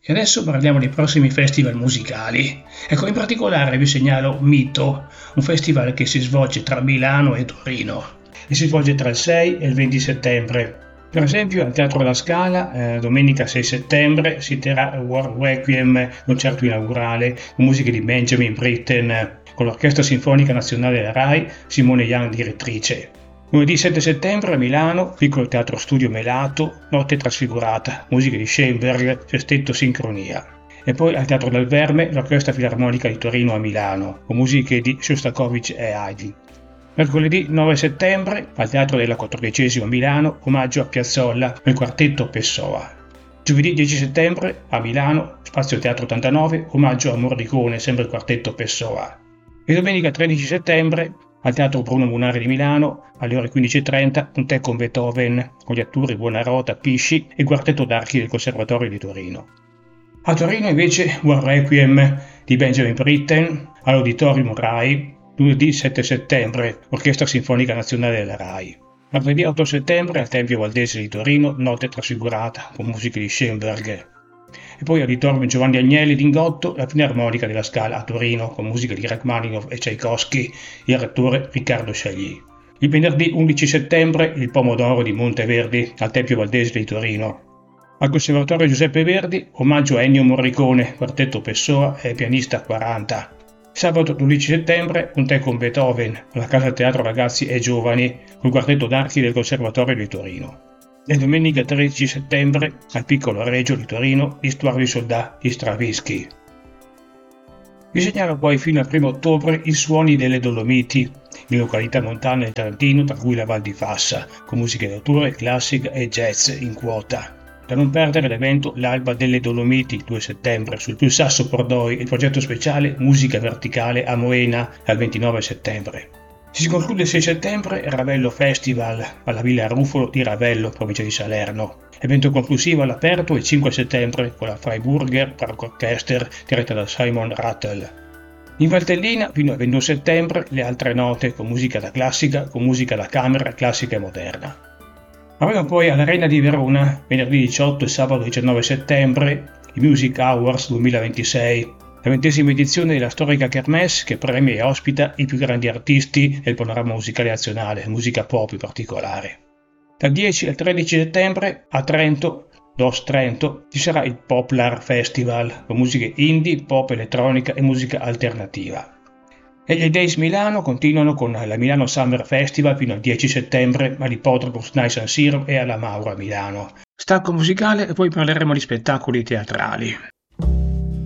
E adesso parliamo dei prossimi festival musicali. Ecco, in particolare vi segnalo Mito, un festival che si svolge tra Milano e Torino e si svolge tra il 6 e il 20 settembre. Per esempio al Teatro La Scala, domenica 6 settembre, si terrà il War Requiem, concerto inaugurale con musiche di Benjamin Britten, con l'Orchestra Sinfonica Nazionale della RAI, Simone Young direttrice. Lunedì 7 settembre a Milano, Piccolo Teatro Studio Melato, Notte Trasfigurata, musiche di Schoenberg, Sestetto Sincronia. E poi al Teatro del Verme, l'Orchestra Filarmonica di Torino a Milano, con musiche di Shostakovich e Haydn. Mercoledì 9 settembre, al Teatro della 14ª a Milano, omaggio a Piazzolla nel quartetto Pessoa. Giovedì 10 settembre, a Milano, Spazio Teatro 89, omaggio a Morricone, sempre il quartetto Pessoa. E domenica 13 settembre, al Teatro Bruno Munari di Milano, alle ore 15.30, un tè con Beethoven, con gli attori Buonarrota, Pisci e il quartetto d'archi del Conservatorio di Torino. A Torino invece War Requiem di Benjamin Britten, all'Auditorium RAI, lunedì 7 settembre, Orchestra Sinfonica Nazionale della RAI. Martedì 8 settembre al Tempio Valdese di Torino, Notte Trasfigurata, con musiche di Schoenberg. E poi Auditorium Giovanni Agnelli d'Ingotto, la Filarmonica della Scala a Torino, con musiche di Rachmaninoff e Tchaikovsky, e il rettore Riccardo Sciagli. Il venerdì 11 settembre il Pomodoro di Monteverdi al Tempio Valdese di Torino. Al Conservatorio Giuseppe Verdi, omaggio a Ennio Morricone, quartetto Pessoa e pianista 40. Sabato 12 settembre un tè con Beethoven alla Casa Teatro Ragazzi e Giovani col quartetto d'archi del Conservatorio di Torino. E domenica 13 settembre al Piccolo Regio di Torino l'Histoire du Soldat di Stravinsky. Vi segnalo poi fino al 1 ottobre i Suoni delle Dolomiti in località montane del Trentino, tra cui la Val di Fassa, con musiche d'autore, classica e jazz in quota. Da non perdere l'evento L'Alba delle Dolomiti, 2 settembre, sul Sasso Pordoi e il progetto speciale Musica Verticale a Moena, dal 29 settembre. Si conclude il 6 settembre il Ravello Festival alla Villa Ruffolo di Ravello, provincia di Salerno. Evento conclusivo all'aperto il 5 settembre con la Freiburger Park Orchester diretta da Simon Rattle. In Valtellina fino al 21 settembre le altre note con musica da classica, con musica da camera, classica e moderna. Avremo poi all'Arena di Verona, venerdì 18 e sabato 19 settembre, i Music Awards 2026, la 20ª edizione della storica Kermesse che premia e ospita i più grandi artisti del panorama musicale nazionale, musica pop in particolare. Dal 10 al 13 settembre a Trento, DOS Trento, ci sarà il Poplar Festival, con musiche indie, pop elettronica e musica alternativa. E gli Days Milano continuano con la Milano Summer Festival fino al 10 settembre all'Ippodromo SNAI San Siro e alla Maura a Milano. Stacco musicale e poi parleremo di spettacoli teatrali.